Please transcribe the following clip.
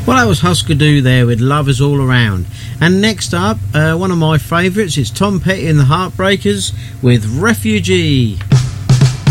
Well, that was Husker Du there with Lovers All Around. And next up, one of my favourites is Tom Petty and the Heartbreakers with Refugee.